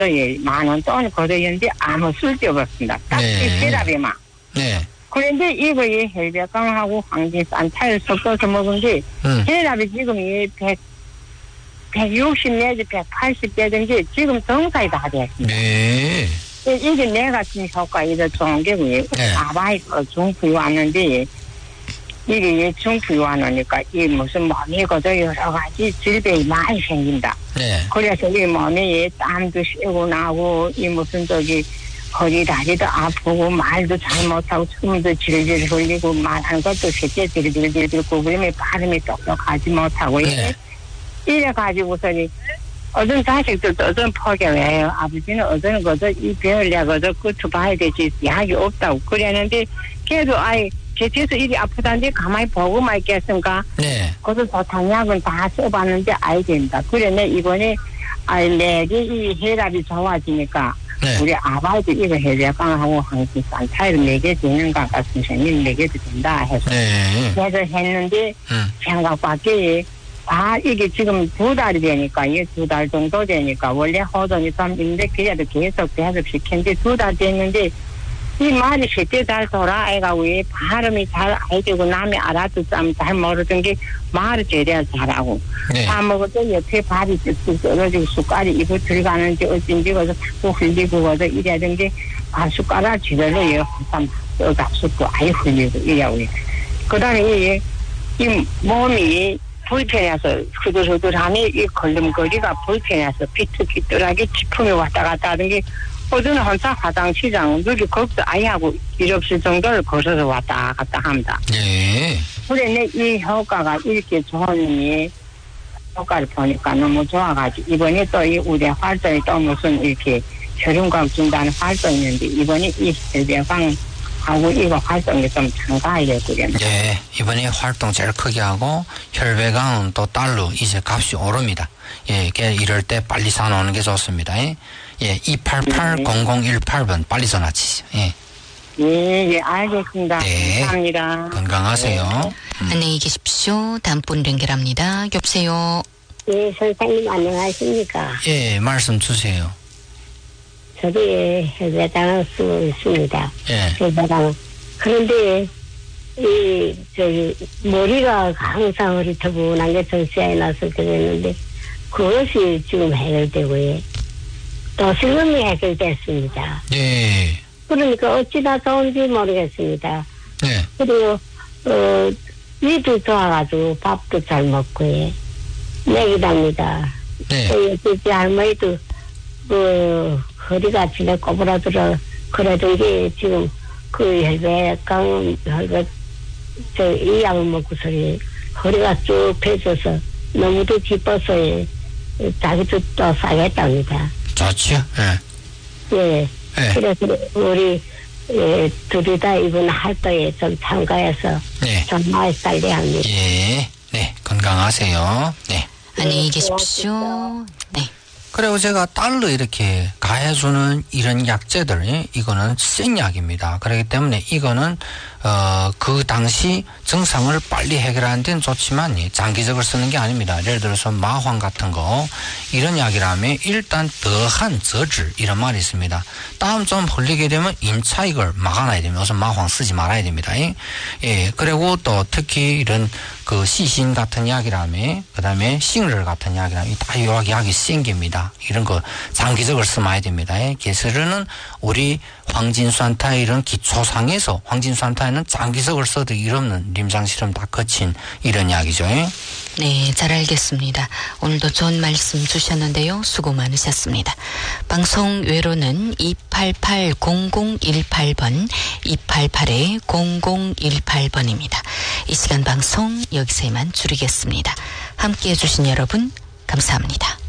예, 10,000원 돈을 거둬였는데 아무 쓸데없습니다. 딱 혈압에만. 네. 그런데 이거 이 혈백강하고 황진산타를 섞어서 먹은 게 혈압이 지금 이 160 내지 180 되든지 지금 정상이 다 되었습니다. 네. 이게 내 같은 효과가 더 좋은 게고요. 아바이가 중풍이 왔는데 이게 중풍이 왔으니까 이 무슨 몸이 거도 여러 가지 질병이 많이 생긴다. 네. 그래서 이 몸에 땀도 쉬고 나고 이 무슨 허리 다리도 아프고 말도 잘 못하고 숨도 질질 흘리고 말하는 것도 쉽게 질질 고 그러면 발음이 똑똑하지 못하고 이래 가지고서니 어떤 자식들도 어떤 포기해요. 아버지는 어떤 거죠 이 병을 내가서 끝을 봐야 되지 약이 없다고 그랬는데 걔도 아이 곁에서 일이 아프다는데 가만히 보고만 있겠습니까? 네. 그래서 당약은 다 써봤는데 알겠다. 그래 내 이번에 내게 이 혈압이 좋아지니까 네. 우리 아바이도 이거 혈액강하고 황진산타를 먹여도 되는가 선생님 먹여도 된다 해서 그래서 했는데 생각밖에 다 이게 지금 2달이 되니까 이게 2달 정도 되니까 원래 호전이 좀 있는데 그래도 계속 시켰는데 2달 됐는데 이 말이 쉽게 잘 돌아 애가 왜 발음이 잘 알되고 남이 알아도 잘 모르던 게 말을 제대로 잘하고 다 먹어도 옆에 발이 뚝뚝 떨어지고 숟갈이 입에 들어가는지 어쩐지 그래서 자꾸 흘리고 그래서 이래던 게 숟가락 지려서 항상 떠잡수고 아예 흘리고 이래요. 그 다음에 이 몸이 불편해서 후들후들하니 이 걸림거리가 불편해서 비뚤비뚤하게 지품이 왔다 갔다 하던 게 어제는 혼자 화장실장 누리 겁도 아예 하고 일 없을 정도를 걸어서 왔다 갔다 합니다. 네. 그런데 이 효과가 이렇게 좋으니 효과를 보니까 너무 좋아가지고 이번에 또 이 우리 활동이 또 무슨 이렇게 혈흔감 준다는 활동이 있는데 이번에 이 혈배강하고 이거 활동이 좀 참가하려고요. 네. 이번에 활동 제일 크게 하고 혈배강은 또 달러 이제 값이 오릅니다. 예, 이럴 때 빨리 사놓는 게 좋습니다. 예, 288-0018번 빨리 전화 주시죠. 예. 예, 알겠습니다. 네. 감사합니다. 건강하세요. 안녕히 계십시오. 다음 분 연결합니다. 여보세요. 예, 선생님 안녕하십니까? 예, 말씀 주세요. 저도 혈배당을 쓰고 있습니다. 예. 혈배당. 그런데 머리가 항상 흐릿하고난 게 정치에 나서 그랬는데 그것이 지금 해결되고요. 또 실금이 해결됐습니다. 네. 그러니까 어찌나 좋은지 모르겠습니다. 네. 그리고 위도 좋아가지고 밥도 잘 먹고요. 내기답니다. 네. 우리 할머니도 허리가 진짜 꼬부라들어 그러던 게 지금 그 이 약을 먹고서니 허리가 쭉 펴져서 너무도 기뻐서 자기도 또 싸겠답니다. 좋죠. 예. 예. 네. 그래서 우리 둘이 다 이번 활동에 좀 참가해서 좀 많이 살게 합니다. 예. 네. 건강하세요. 네. 안녕히 계십시오. 네. 그리고 제가 달러 이렇게 가해주는 이런 약재들, 이거는 생약입니다. 그렇기 때문에 이거는, 그 당시 증상을 빨리 해결하는 데는 좋지만, 장기적으로 쓰는 게 아닙니다. 예를 들어서 마황 같은 거, 이런 약이라면 일단 더한 저질, 이런 말이 있습니다. 땀 좀 흘리게 되면 임차익을 막아놔야 됩니다. 우선 마황 쓰지 말아야 됩니다. 예. 그리고 또 특히 이런 그 시신 같은 약이라면, 그 다음에 싱글 같은 약이라면, 다 약이 생깁니다. 이런 거 장기적으로 써야 됩니다. 게스르는 우리 황진수한타 이런 기초상에서 황진수한타에는 장기적으로 써도 일 없는臨床실험 다 거친 이런 약이죠. 네, 잘 알겠습니다. 오늘도 좋은 말씀 주셨는데요. 수고 많으셨습니다. 방송 외로는 288-0018번, 288-0018번입니다. 이 시간 방송 여기서 이만 줄이겠습니다. 함께해 주신 여러분 감사합니다.